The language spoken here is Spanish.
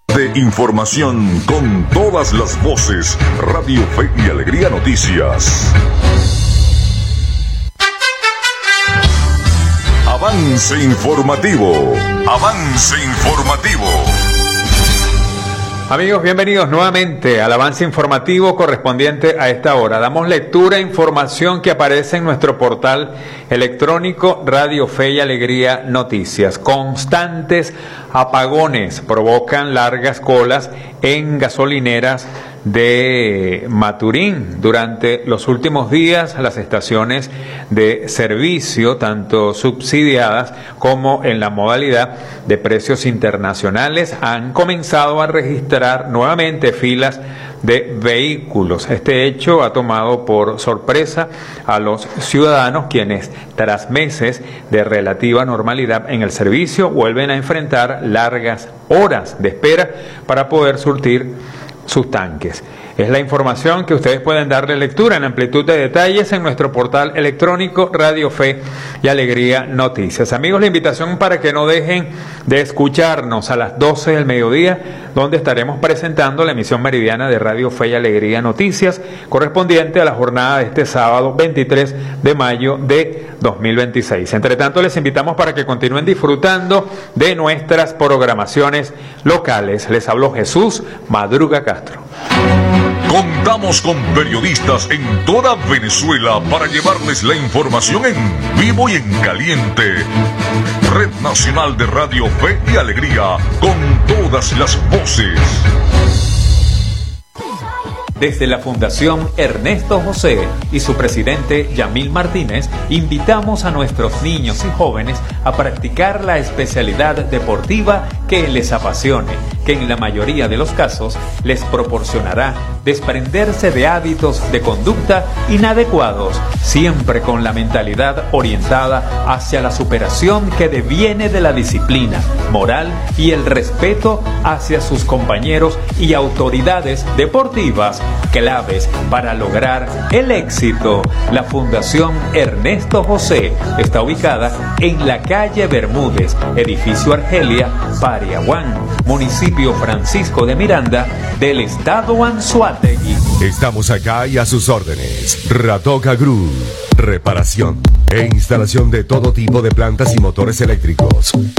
De información con todas las voces. Radio Fe y Alegría Noticias. Avance informativo. Avance informativo. Amigos, bienvenidos nuevamente al avance informativo correspondiente a esta hora. Damos lectura a información que aparece en nuestro portal electrónico Radio Fe y Alegría Noticias. Constantes apagones provocan largas colas en gasolineras de Maturín. Durante los últimos días, las estaciones de servicio, tanto subsidiadas como en la modalidad de precios internacionales, han comenzado a registrar nuevamente filas de vehículos. Este hecho ha tomado por sorpresa a los ciudadanos, quienes tras meses de relativa normalidad en el servicio vuelven a enfrentar largas horas de espera para poder surtir sus tanques. Es la información que ustedes pueden darle lectura en amplitud de detalles en nuestro portal electrónico Radio Fe y Alegría Noticias. Amigos, la invitación para que no dejen de escucharnos a las 12 del mediodía, donde estaremos presentando la emisión meridiana de Radio Fe y Alegría Noticias, correspondiente a la jornada de este sábado 23 de mayo de 2026. Entre tanto, les invitamos para que continúen disfrutando de nuestras programaciones locales. Les habló Jesús Madruga Castro. Contamos con periodistas en toda Venezuela para llevarles la información en vivo y en caliente. Red Nacional de Radio Fe y Alegría, con todas las voces. Desde la Fundación Ernesto José y su presidente Yamil Martínez, invitamos a nuestros niños y jóvenes a practicar la especialidad deportiva que les apasione, que en la mayoría de los casos les proporcionará desprenderse de hábitos de conducta inadecuados, siempre con la mentalidad orientada hacia la superación que deviene de la disciplina, moral y el respeto hacia sus compañeros y autoridades deportivas, claves para lograr el éxito. La Fundación Ernesto José está ubicada en la calle Bermúdez, edificio Argelia, Pariaguán, municipio Francisco de Miranda, del estado Anzoátegui. Estamos acá y a sus órdenes. Ratoca Group, reparación e instalación de todo tipo de plantas y motores eléctricos.